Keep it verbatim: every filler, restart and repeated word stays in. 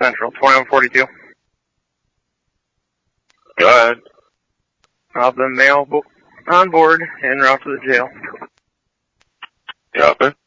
Central, twenty-one forty-two. Go ahead. Of the male bo- on board en route to the jail. Copy.